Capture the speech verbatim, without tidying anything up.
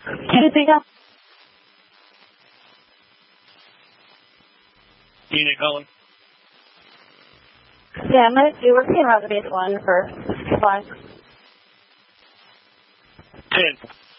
Can you pick up? Unit calling. Yeah, I'm going to do, we're going to have the base one for five. ten.